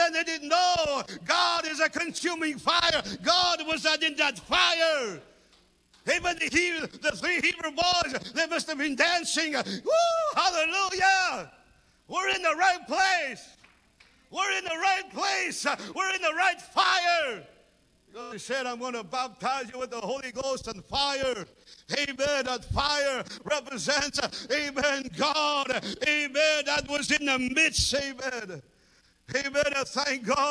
Amen. They didn't know God is a consuming fire. God was not in that fire. Amen. The three Hebrew boys, they must have been dancing. Woo! Hallelujah. We're in the right place. We're in the right place. We're in the right fire. God said, I'm going to baptize you with the Holy Ghost and fire. Amen. That fire represents, amen, God. Amen. That was in the midst. Amen. Amen. I thank God.